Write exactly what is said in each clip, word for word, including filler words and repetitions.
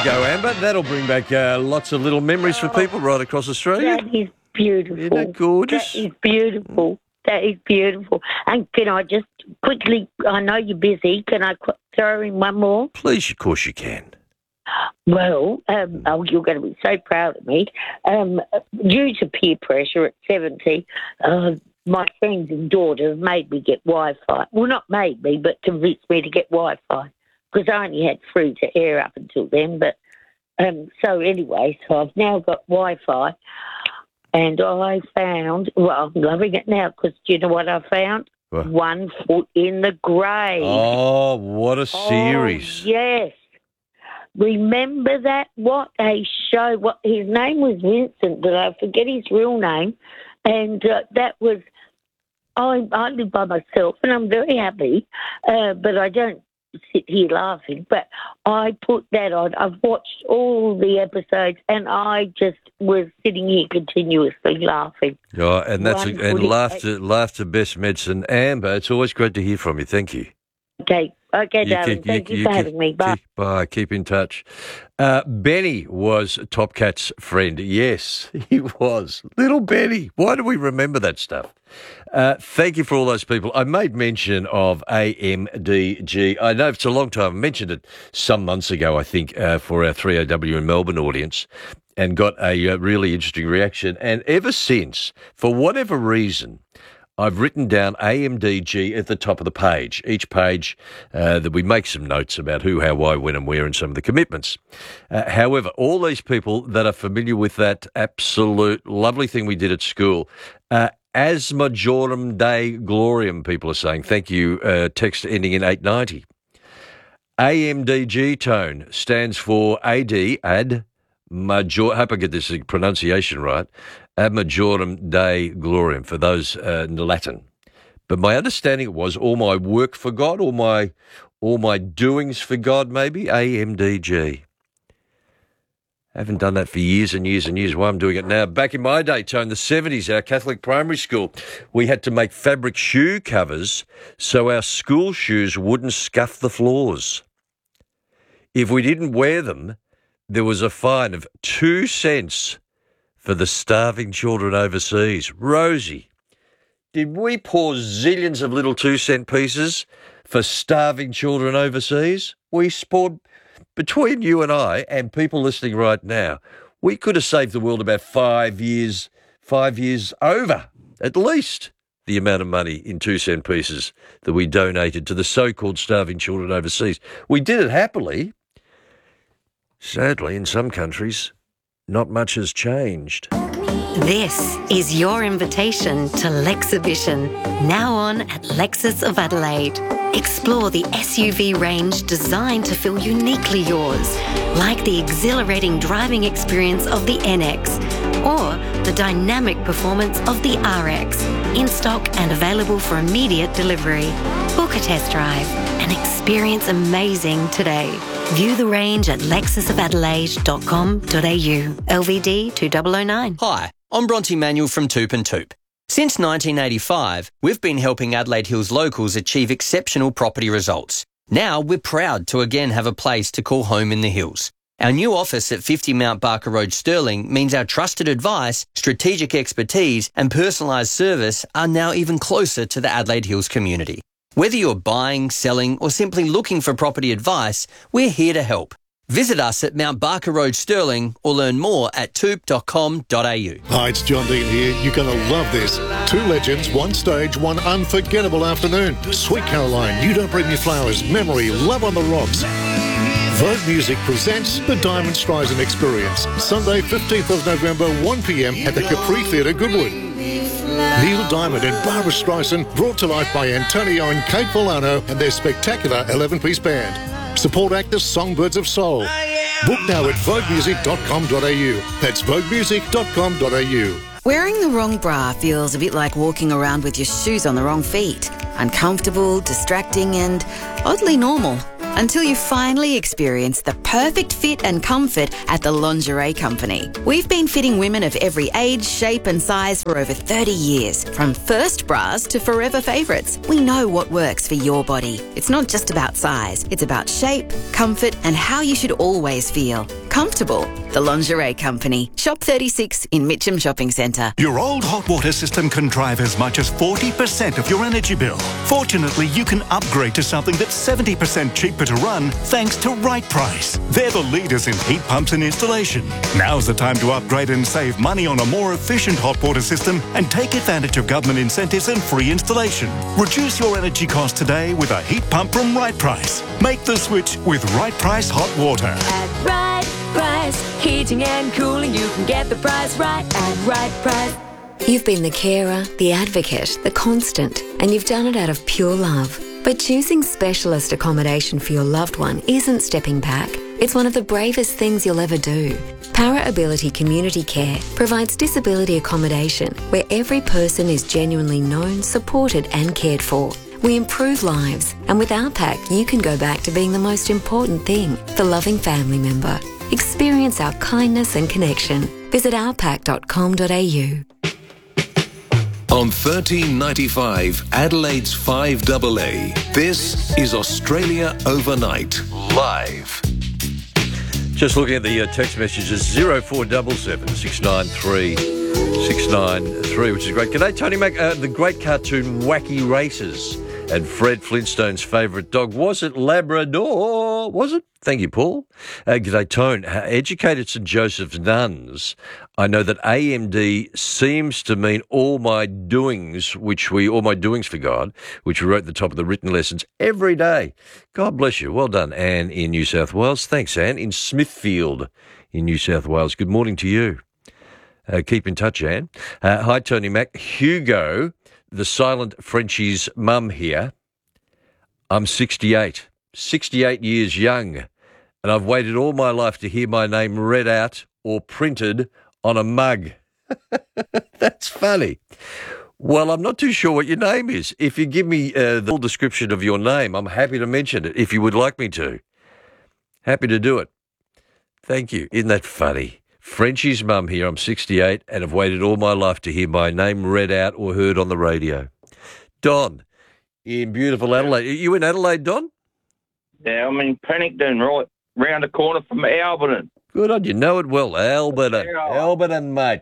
go, Amber. That'll bring back uh, lots of little memories for people right across Australia. That is beautiful. Isn't that gorgeous? That is beautiful. That is beautiful. And can I just quickly, I know you're busy, can I qu- throw in one more? Please, of course you can. Well, um, oh, you're going to be so proud of me. Um, due to peer pressure at seventy, uh, my friends and daughters made me get Wi-Fi. Well, not made me, but convinced me to get Wi-Fi because I only had free to air up until then. But um, so anyway, so I've now got Wi-Fi, and I found, well, I'm loving it now because do you know what I found? What? One Foot in the Grave. Oh, what a series. Oh, yes. Remember that? What a show. What his name was Vincent, but I forget his real name. And uh, that was, I, I live by myself and I'm very happy, uh, but I don't sit here laughing. But I put that on. I've watched all the episodes and I just was sitting here continuously laughing. Oh, and that's a, One and forty- laughter, laughter best medicine. Amber, it's always great to hear from you. Thank you. Okay. Okay, You darling. keep- Thank you, you for keep- having me. Bye. Keep, bye. Keep in touch. Uh, Benny was Top Cat's friend. Yes, he was. Little Benny. Why do we remember that stuff? Uh, thank you for all those people. I made mention of A M D G. I know it's a long time. I mentioned it some months ago, I think, uh, for our three O W in Melbourne audience and got a uh, really interesting reaction. And ever since, for whatever reason, I've written down A M D G at the top of the page. Each page uh, that we make some notes about who, how, why, when and where and some of the commitments. Uh, however, all these people that are familiar with that absolute lovely thing we did at school, uh, As Majorum Dei Gloriam, people are saying. Thank you, uh, text ending in eight ninety. A M D G tone stands for A D, ad major, hope I get this pronunciation right, ad majorem Dei gloriam, for those uh, in Latin. But my understanding was all my work for God, all my all my doings for God, maybe, A M D G. I haven't done that for years and years and years. Why I'm doing it now. Back in my day, Tone, the seventies, our Catholic primary school, we had to make fabric shoe covers so our school shoes wouldn't scuff the floors. If we didn't wear them, there was a fine of two cents for the starving children overseas. Rosie, did we pour zillions of little two-cent pieces for starving children overseas? We poured, between you and I and people listening right now, we could have saved the world about five years, five years over, at least, the amount of money in two-cent pieces that we donated to the so-called starving children overseas. We did it happily. Sadly, in some countries, not much has changed. This is your invitation to Lexibition, now on at Lexus of Adelaide. Explore the S U V range designed to feel uniquely yours, like the exhilarating driving experience of the N X or the dynamic performance of the R X, in stock and available for immediate delivery. Book a test drive and experience amazing today. View the range at lexus of adelaide dot com dot a u. L V D two thousand nine. Hi, I'm Bronte Manuel from Toop and Toop. Since nineteen eighty-five, we've been helping Adelaide Hills locals achieve exceptional property results. Now we're proud to again have a place to call home in the hills. Our new office at fifty Mount Barker Road, Stirling, means our trusted advice, strategic expertise and personalised service are now even closer to the Adelaide Hills community. Whether you're buying, selling or simply looking for property advice, we're here to help. Visit us at Mount Barker Road, Stirling, or learn more at toop dot com dot a u. Hi, it's John Dean here. You're going to love this. Two legends, one stage, one unforgettable afternoon. Sweet Caroline, You Don't Bring Me Flowers, Memory, Love on the Rocks. Vogue Music presents the Diamond Streisand Experience. Sunday, fifteenth of November, one p m at the Capri Theatre, Goodwood. Neil Diamond and Barbara Streisand, brought to life by Antonio and Kate Volano and their spectacular eleven-piece band. Support actors Songbirds of Soul. Book now at vogue music dot com dot a u. That's vogue music dot com dot a u. Wearing the wrong bra feels a bit like walking around with your shoes on the wrong feet. Uncomfortable, distracting and oddly normal. Until you finally experience the perfect fit and comfort at the Lingerie Company. We've been fitting women of every age, shape and size for over thirty years. From first bras to forever favourites, we know what works for your body. It's not just about size, it's about shape, comfort and how you should always feel. Comfortable, the Lingerie Company. Shop thirty-six in Mitcham Shopping Centre. Your old hot water system can drive as much as forty percent of your energy bill. Fortunately, you can upgrade to something that's seventy percent cheaper to run thanks to Right Price. They're the leaders in heat pumps and installation. Now's the time to upgrade and save money on a more efficient hot water system and take advantage of government incentives and free installation. Reduce your energy costs today with a heat pump from Right Price. Make the switch with Right Price Hot Water. At Right Price, heating and cooling, you can get the price right at Right Price. You've been the carer, the advocate, the constant, and you've done it out of pure love. But choosing specialist accommodation for your loved one isn't stepping back. It's one of the bravest things you'll ever do. Para Ability Community Care provides disability accommodation where every person is genuinely known, supported and cared for. We improve lives, and with our pack, you can go back to being the most important thing, the loving family member. Experience our kindness and connection. Visit our pack dot com dot a u. On thirteen ninety-five, Adelaide's five A A, this is Australia Overnight, live. Just looking at the uh, text messages, zero four seven seven, six nine three, six nine three, which is great. G'day, Tony Mac. Uh, the great cartoon Wacky Races and Fred Flintstone's favourite dog. Was it Labrador? Was it? Thank you, Paul. Uh, g'day, Tone. Uh, educated St Joseph's nuns. I know that A M D seems to mean all my doings, which we, all my doings for God, which we wrote at the top of the written lessons every day. God bless you. Well done, Anne in New South Wales. Thanks, Anne, in Smithfield in New South Wales. Good morning to you. Uh, keep in touch, Anne. Uh, hi, Tony Mac. Hugo, the silent Frenchie's mum here. I'm sixty-eight, sixty-eight years young, and I've waited all my life to hear my name read out or printed on a mug. That's funny. Well, I'm not too sure what your name is. If you give me uh, the full description of your name, I'm happy to mention it if you would like me to. Happy to do it. Thank you. Isn't that funny? Frenchie's mum here. I'm sixty-eight and have waited all my life to hear my name read out or heard on the radio. Don, in beautiful Adelaide. Are you in Adelaide, Don? Yeah, I'm in Pennington, right round the corner from Alberton. Good on you. Know it well. Alberton. Alberton, mate.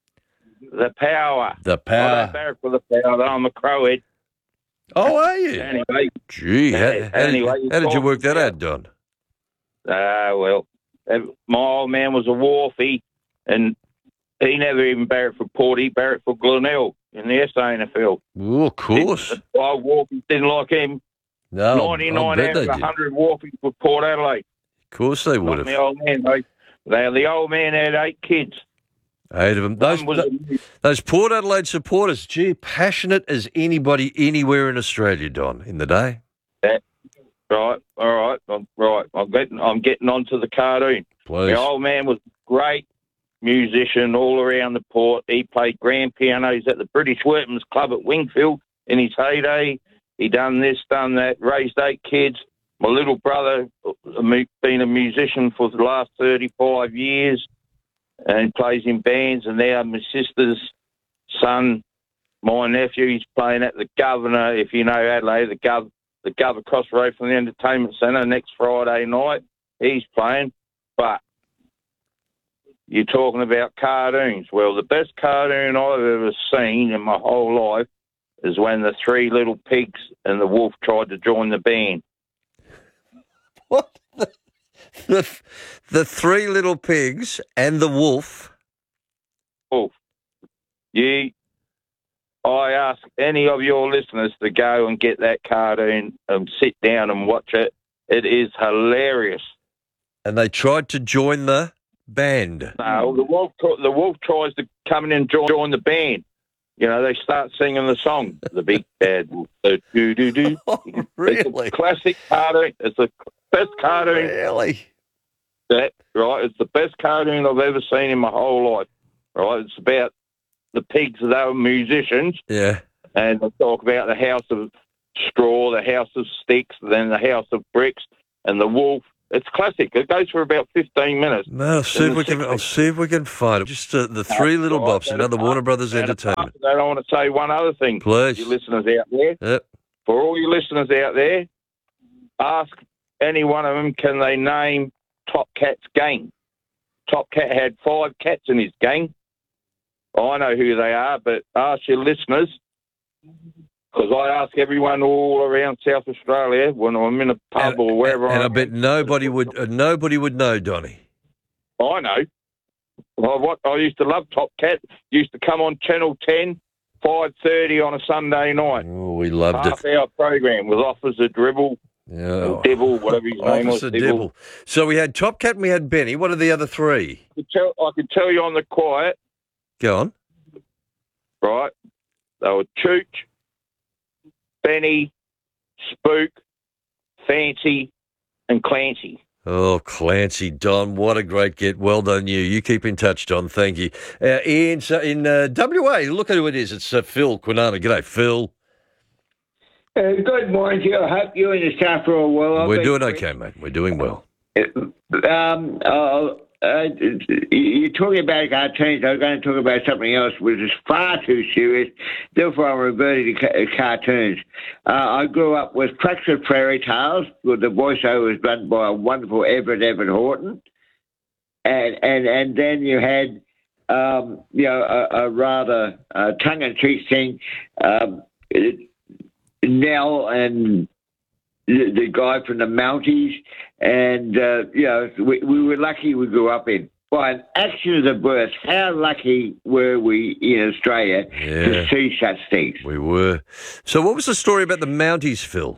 The power. The power. I don't barrack for the power. I'm a crowhead. Oh, are you? Anyway. Gee, how, Yeah, how, anyway, did, how did you work that out, Don? Ah, uh, well, my old man was a wharfie, and he never even barracked for Port. He barracked for Glenelg in the S A N F L. Oh, of course. Our wharfies didn't like him. No, ninety-nine out of one hundred wharfies for Port Adelaide. Of course they would Not have. my old man, they, they, the old man had eight kids. Eight of them. Those, was th- those Port Adelaide supporters, gee, passionate as anybody anywhere in Australia, Don, in the day. Yeah. Right, all right, I'm, right. I'm getting, I'm getting onto the cartoon. Please. The old man was a great musician all around the port. He played grand pianos at the British Workmen's Club at Wingfield in his heyday. He done this, done that, raised eight kids. My little brother been a musician for the last thirty-five years and plays in bands. And now my sister's son, my nephew, he's playing at the Governor, if you know Adelaide, the Gov, the Gov across the road from the Entertainment Centre next Friday night. He's playing. But you're talking about cartoons. Well, the best cartoon I've ever seen in my whole life is when the three little pigs and the wolf tried to join the band. What? The, the, the three little pigs and the wolf? Wolf. You, I ask any of your listeners to go and get that cartoon and sit down and watch it. It is hilarious. And they tried to join the band. No, the wolf, the wolf tries to come in and join, join the band. You know, they start singing the song, The Big Bad Wolf. Do, do, do. Oh, really? It's a classic cartoon. It's the best cartoon. Really? That, right? It's the best cartoon I've ever seen in my whole life. Right? It's about the pigs. They were musicians. Yeah. And they talk about the house of straw, the house of sticks, then the house of bricks, and the wolf. It's classic. It goes for about fifteen minutes. No, I'll see if we can. I'll see if we can find it. Just uh, the three No, little right, bops. Another Warner Brothers Entertainment. I don't want to say one other thing. Please, you listeners out there. Yep. For all you listeners out there, ask any one of them, can they name Top Cat's game? Top Cat had five cats in his gang. I know who they are, but ask your listeners, because I ask everyone all around South Australia when I'm in a pub and, or wherever and I'm. I bet nobody would uh, nobody would know, Donny. I know. Well, what I used to love Top Cat. Used to come on Channel ten, five thirty on a Sunday night. Oh, we loved Half it. hour program with Officer Dribble, Yeah. or Dibble, whatever his name was. Officer Dibble. So we had Top Cat and we had Benny. What are the other three? I could tell, I could tell you on the quiet, Go on. right? They were Chooch, Benny, Spook, Fancy, and Clancy. Oh, Clancy, Don, what a great get. Well done, you. You keep in touch, Don. Thank you. Uh, Ian, so in uh, W A, look at who it is. It's uh, Phil Quinana. G'day, Phil. Uh, good morning to you. I hope you and the staff are all well. I've We're been doing quick. okay, mate. We're doing well. Um, uh, uh, you're talking about cartoons. I was going to talk about something else, which is far too serious. Therefore, I'm reverting to ca- cartoons. Uh, I grew up with Crackford Fairy Tales, with the voiceover was done by a wonderful Everett Everett Horton, and and and then you had um, you know a, a rather uh, tongue-in-cheek thing. Um, Nell and the, the guy from the Mounties, and uh, you know we, we were lucky we grew up in. By an action of the birth, how lucky were we in Australia Yeah. to see such things? We were. So what was the story about the Mounties, Phil?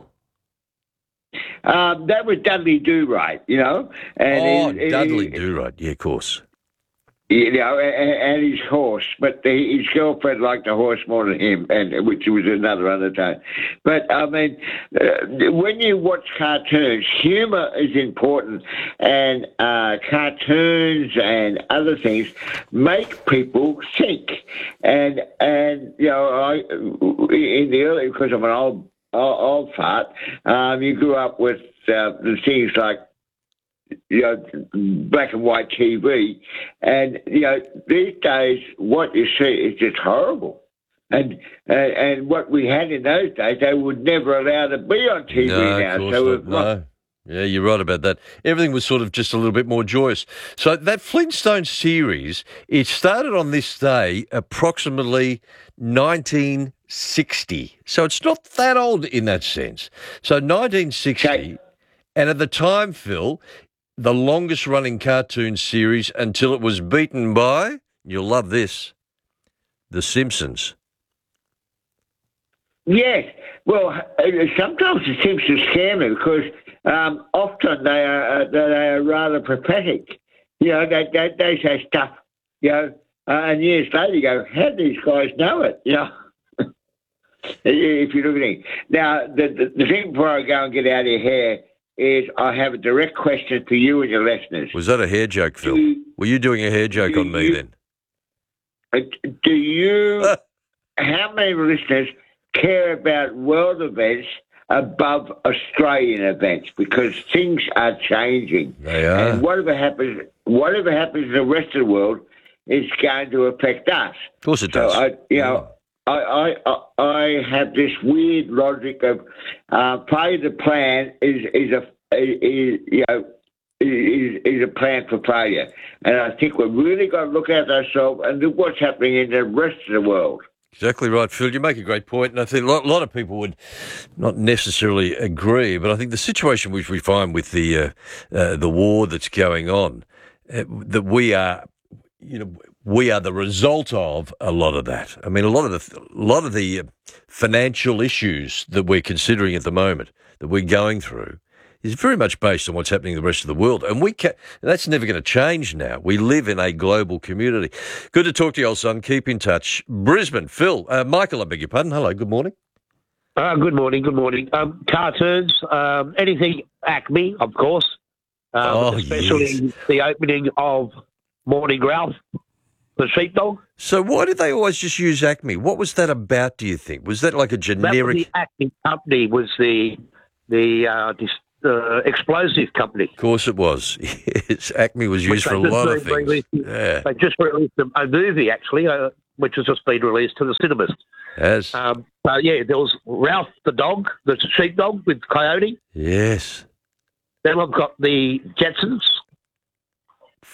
Um, that was Dudley Do-Right, you know. And oh, he- he- Dudley Do-Right. Yeah, of course. You know, and, and his horse, but the, his girlfriend liked the horse more than him, and which was another undertone. But I mean, uh, when you watch cartoons, humour is important, and uh, cartoons and other things make people think. And and you know, I in the early, because I'm an old old, old fart, um, you grew up with uh, the things like, you know, black and white T V, and you know these days what you see is just horrible, and uh, and what we had in those days they would never allow to be on T V No, now. of course So not. we've got- No. Yeah, you're right about that. Everything was sort of just a little bit more joyous. So that Flintstone series, it started on this day approximately nineteen sixty. So it's not that old in that sense. So nineteen sixty, Okay. and at the time, Phil, the longest running cartoon series until it was beaten by, you'll love this, The Simpsons. Yes. Well, uh, sometimes the Simpsons scare me because um, often they are uh, they are rather pathetic. You know, they they, they say stuff. You know, uh, and years later you go, how do these guys know it? You know, if you look at it. Now, the, the the thing before I go and get out of your hair is I have a direct question for you and your listeners. Was that a hair joke, Phil? Do you- Were you doing a hair joke do on me you- then? Uh, Do you? How many listeners care about world events above Australian events? Because things are changing. They are. And whatever happens, whatever happens in the rest of the world is going to affect us. Of course it So does. I, you know, I, I, I, I have this weird logic of uh, play the plan is is a is, you know. Is, is a plan for failure, and I think we've really got to look at ourselves and look what's happening in the rest of the world. Exactly right, Phil. You make a great point, and I think a lot, a lot of people would not necessarily agree. But I think the situation which we find with the uh, uh, the war that's going on, uh, that we are, you know, we are the result of a lot of that. I mean, a lot of the a lot of the uh, financial issues that we're considering at the moment, that we're going through, is very much based on what's happening in the rest of the world. And we ca- that's never going to change now. We live in a global community. Good to talk to you, old son. Keep in touch. Brisbane, Phil. Uh, Michael, I beg your pardon. Hello, good morning. Uh, good morning, good morning. Um, cartoons, um, anything Acme, of course. Um, Oh, especially yes. the opening of Morning Ralph, the sheepdog. So why did they always just use Acme? What was that about, do you think? Was that like a That was generic... the Acme company, was the, the uh, dis- uh, explosive company. Of course it was. Yes, Acme was used Which for they a just lot of re- things. released- Yeah, They just released a, a movie, actually, uh, which has just been released to the cinemas. as Um, so, yeah, there was Ralph the dog, the sheepdog with Coyote. yes. Then I've got the Jetsons.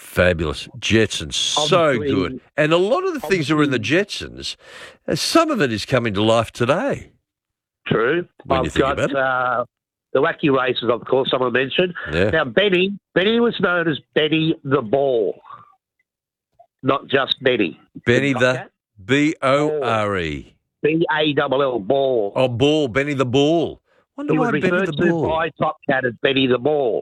Fabulous. Jetsons, so Obviously- good. And a lot of the things that were in the Jetsons, uh, some of it is coming to life today. True. When you I've think got about it. uh, the wacky races, of course, someone mentioned. Yeah. Now, Benny, Benny was known as Benny the Ball, not just Benny. Benny Got the that? B O R E. B A L L Ball. Oh, Ball, Benny the Ball. Wonder He why was Benny referred the to Ball. by Top Cat as Benny the Ball.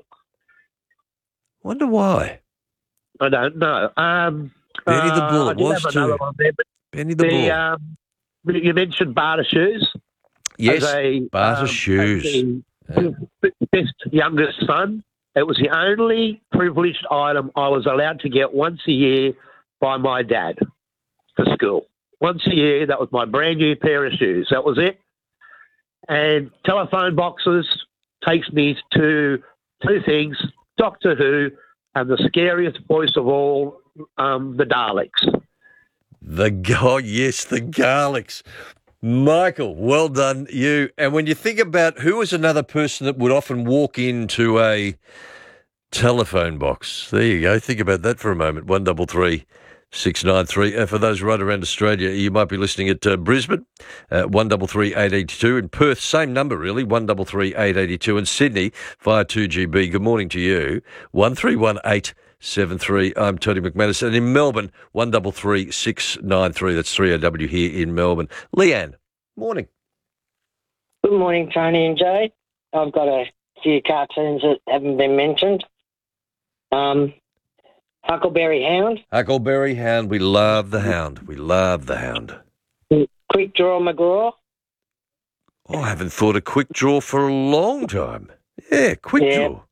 Wonder why. I don't know. Um, Benny the uh, Bull I did was have another too. one there, but Benny the the, Bull. um, you mentioned Barter Shoes. Yes, as a, Barter um, Shoes. as the best youngest son. It was the only privileged item I was allowed to get once a year by my dad for school. Once a year, that was my brand new pair of shoes. That was it. And telephone boxes takes me to two things, Doctor Who and the scariest voice of all, um, the Daleks. The oh yes, the Garlics. Michael, well done, you. And when you think about who was another person that would often walk into a telephone box, there you go. Think about that for a moment. One double three six nine three. Uh, for those right around Australia, you might be listening at uh, Brisbane, uh, one double three eight eighty two. In Perth, same number really, one double three eight eighty two. In Sydney, via two G B. Good morning to you, one three one eight. Seven three. I'm Tony McManus, and in Melbourne, one double three six nine three. That's three O W here in Melbourne. Leanne, morning. Good morning, Tony and Jay. I've got a few cartoons that haven't been mentioned. Um, Huckleberry Hound, Huckleberry Hound. We love the Hound. We love the Hound. Quick Draw McGraw. Oh, I haven't thought of Quick Draw for a long time. Yeah, Quick Yeah. Draw.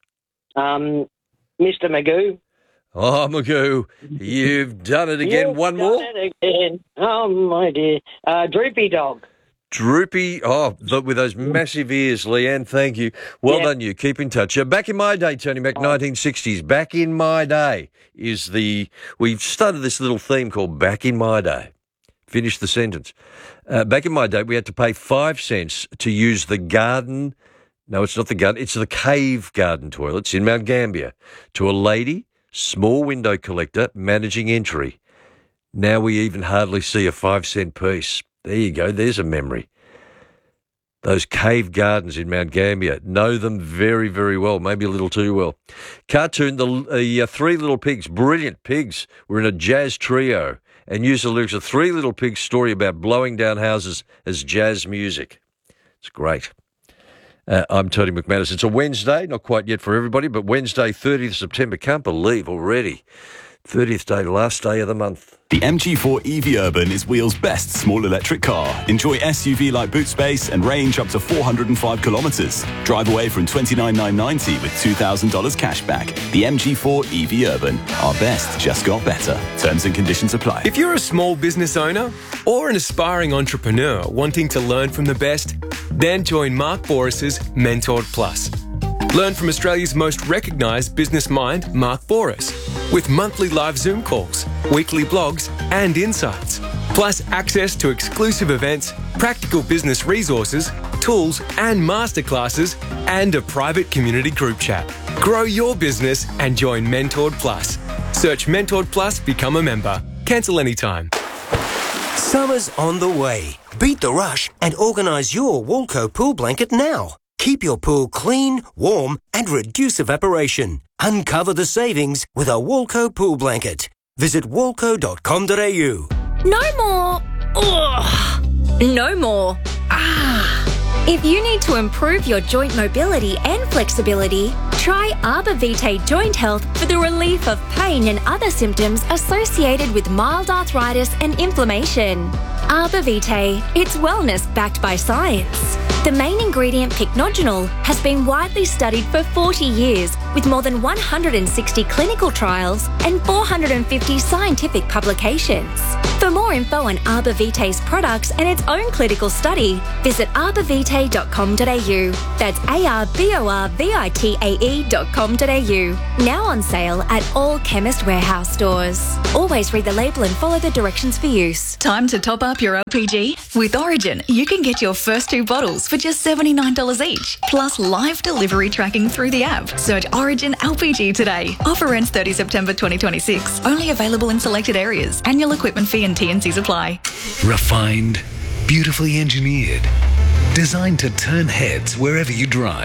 Um, Mister Magoo. Oh, Magoo, you've done it again. You've One done more. it again. Oh my dear. Uh, Droopy Dog. Droopy, oh, the, with those massive ears, Leanne, thank you. Well Yeah. done, you. Keep in touch. Uh, back in my day, Tony Mac, nineteen sixties, back in my day is the, we've started this little theme called Back in My Day. Finish the sentence. Uh, back in my day, we had to pay five cents to use the garden, no, it's not the garden, it's the cave garden toilets in Mount Gambier to a lady, small window collector, managing entry. Now we even hardly see a five cent piece. There you go. There's a memory. Those cave gardens in Mount Gambier. Know them very, very well. Maybe a little too well. Cartoon, the uh, Three Little Pigs. Brilliant pigs. We're in a jazz trio and use the lyrics of Three Little Pigs story about blowing down houses as jazz music. It's great. Uh, I'm Tony McManus. It's a Wednesday, not quite yet for everybody, but Wednesday, thirtieth of September. Can't believe already. thirtieth day, last day of the month. The M G four E V Urban is Wheel's best small electric car. Enjoy S U V-like boot space and range up to four hundred five kilometres. Drive away from twenty-nine thousand nine hundred ninety dollars with two thousand dollars cash back. The M G four E V Urban. Our best just got better. Terms and conditions apply. If you're a small business owner or an aspiring entrepreneur wanting to learn from the best, then join Mark Boris's Mentored Plus. Learn from Australia's most recognised business mind, Mark Boris, with monthly live Zoom calls, weekly blogs and insights, plus access to exclusive events, practical business resources, tools and masterclasses, and a private community group chat. Grow your business and join Mentored Plus. Search Mentored Plus, become a member. Cancel anytime. Summer's on the way. Beat the rush and organise your Walco pool blanket now. Keep your pool clean, warm and reduce evaporation. Uncover the savings with a Walco pool blanket. Visit walco dot com dot a u. No more. Ugh. No more. Ah. If you need to improve your joint mobility and flexibility, try Arbor Vitae Joint Health for the relief of pain and other symptoms associated with mild arthritis and inflammation. Arbor Vitae, it's wellness backed by science. The main ingredient, pycnogenol, has been widely studied for forty years with more than one hundred sixty clinical trials and four hundred fifty scientific publications. For more more info on Arbor Vitae's products and its own clinical study, visit arbor vitae dot com dot a u. That's A R B O R V I T A E dot com dot a u. Now on sale at all Chemist Warehouse stores. Always read the label and follow the directions for use. Time to top up your L P G? With Origin, you can get your first two bottles for just seventy-nine dollars each, plus live delivery tracking through the app. Search Origin L P G today. Offer ends thirtieth September twenty twenty-six. Only available in selected areas. Annual equipment fee and T and Cs apply. Refined, beautifully engineered, designed to turn heads wherever you drive.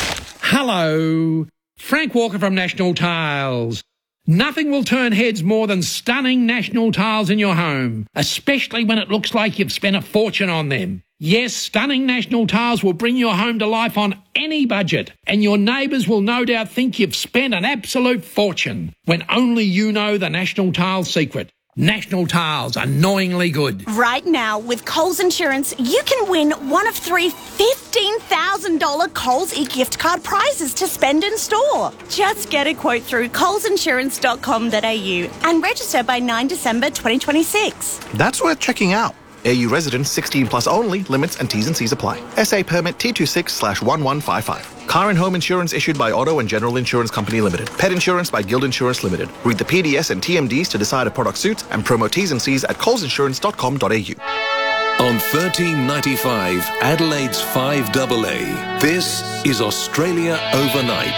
Hello, Frank Walker from National Tiles. Nothing will turn heads more than stunning National Tiles in your home, especially when it looks like you've spent a fortune on them. Yes, stunning National Tiles will bring your home to life on any budget, and your neighbours will no doubt think you've spent an absolute fortune, when only you know the National Tiles secret. National Tiles, annoyingly good. Right now, with Coles Insurance, you can win one of three fifteen thousand dollars Coles e-gift card prizes to spend in store. Just get a quote through coles insurance dot com dot a u and register by ninth December twenty twenty-six. That's worth checking out. A U residents sixteen plus only. Limits and T's and C's apply. S A permit T twenty-six slash one one five five. Car and home insurance issued by Auto and General Insurance Company Limited. Pet insurance by Guild Insurance Limited. Read the P D S and T M Ds to decide if product suits and promo T's and C's at coles insurance dot com dot a u. On thirteen ninety-five, Adelaide's five double A, this is Australia Overnight,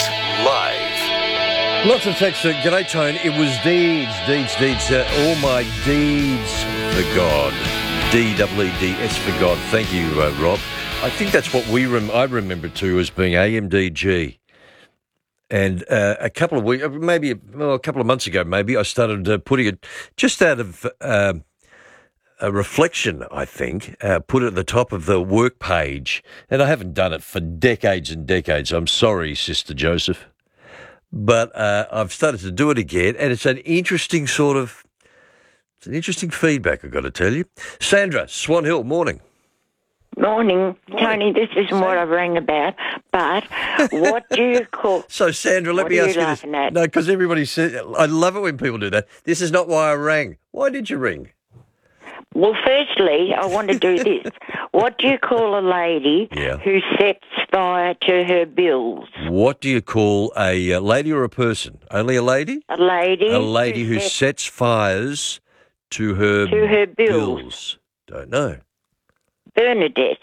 live. Lots of texts. Uh, G'day, Tone. It was deeds, deeds, deeds. Uh, all my deeds for God. D W E D S for God. Thank you, uh, Rob. I think that's what we rem- I remember too as being A M D G. And uh, a couple of weeks, maybe well, a couple of months ago, maybe I started uh, putting it just out of uh, a reflection. I think uh, put it at the top of the work page, and I haven't done it for decades and decades. I'm sorry, Sister Joseph, but uh, I've started to do it again, and it's an interesting sort of. It's an interesting feedback, I've got to tell you. Sandra, Swan Hill, morning. Morning, Tony. This isn't what I rang about, but what do you call... So, Sandra, let what me are ask you you this. laughing at? No, because everybody says... I love it when people do that. This is not why I rang. Why did you ring? Well, firstly, I want to do this. What do you call a lady Yeah. who sets fire to her bills? What do you call a uh, lady or a person? Only a lady? A lady. A lady who sets sets fires to her, To her bills. bills. Don't know. Bernadette.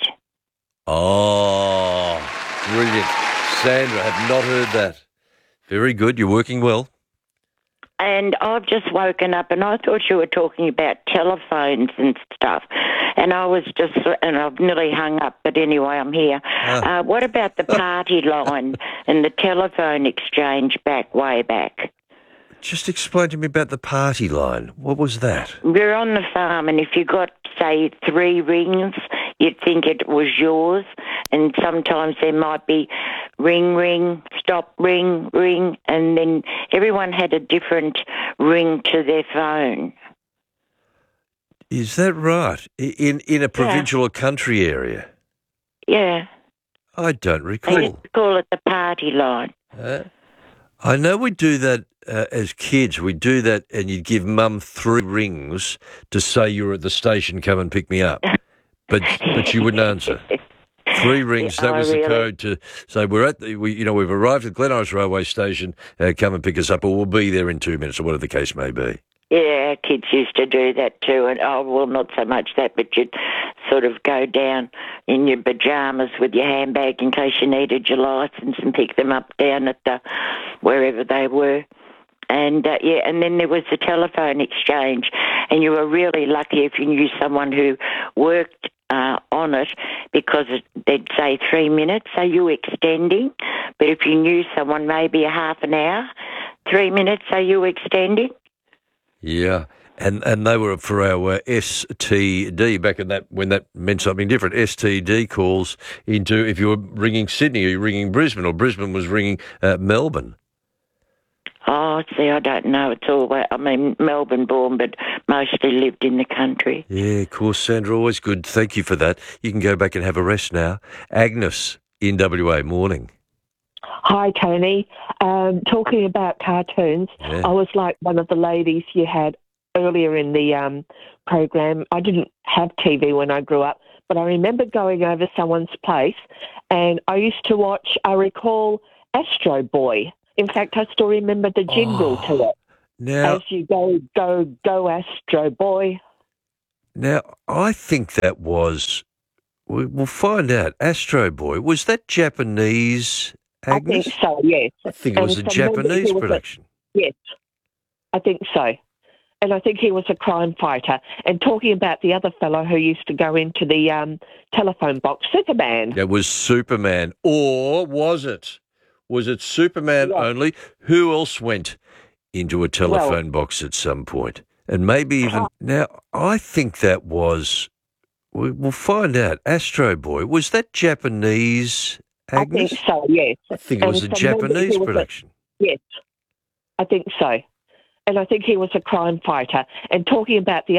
Oh, brilliant. Sandra, have not heard that. Very good. You're working well. And I've just woken up and I thought you were talking about telephones and stuff. And I was just, and I've nearly hung up, but anyway, I'm here. Ah. Uh, what about the party line and the telephone exchange back, way back? Just explain to me about the party line. What was that? We're on the farm, and if you got, say, three rings, you'd think it was yours. And sometimes there might be ring, ring, stop, ring, ring, and then everyone had a different ring to their phone. Is that right? I- In in a provincial or country area? Yeah. I don't They recall. used to call it the party line. Uh, I know we do that uh, as kids. We do that, and you'd give Mum three rings to say you were at the station. Come and pick me up, but but she wouldn't answer. Three rings. That Oh, was the really? code to say we're at the. We, you know, we've arrived at Glen Iris Railway Station. Uh, come and pick us up, or we'll be there in two minutes, or whatever the case may be. Yeah, kids used to do that too, and oh, well, not so much that, but you'd sort of go down in your pajamas with your handbag in case you needed your license and pick them up down at the wherever they were. And uh, yeah, and then there was the telephone exchange, and you were really lucky if you knew someone who worked uh, on it, because it, they'd say three minutes, so you extending. But if you knew someone, maybe a half an hour, three minutes, so you extending. Yeah, and and they were for our uh, S T D back in that when that meant something different. S T D calls into if you were ringing Sydney or you were ringing Brisbane, or Brisbane was ringing uh, Melbourne. Oh, see, I don't know. It's all, I mean, Melbourne born, but mostly lived in the country. Yeah, of course, Sandra, always good. Thank you for that. You can go back and have a rest now. Agnes in W A, morning. Hi, Tony. Um, talking about cartoons, Yeah. I was like one of the ladies you had earlier in the um, program, I didn't have T V when I grew up, but I remember going over someone's place and I used to watch, I recall, Astro Boy. In fact, I still remember the jingle Oh, to it. now- As you go, go, go, Astro Boy. Now, I think that was, we- we'll find out, Astro Boy, was that Japanese, Agnes? I think so, yes. I think it was a And from memory, Japanese he was a- production. yes, I think so. And I think he was a crime fighter. And talking about the other fellow who used to go into the um, telephone box, Superman. It was Superman. Or was it? Was it Superman only? Who else went into a telephone box at some point? And maybe even... Now, I think that was... we- We'll find out. Astro Boy, was that Japanese, Agnes? I think so, yes. I think it And was a from memory, Japanese he was a- production. yes, I think so. And I think he was a crime fighter. And talking about the